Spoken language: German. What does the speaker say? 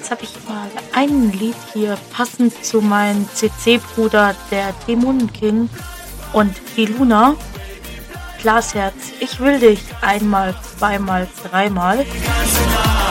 jetzt habe ich mal ein Lied hier passend zu meinem CC-Bruder, der Dämonen King und die Luna. Glasherz, ich will dich einmal, zweimal, dreimal.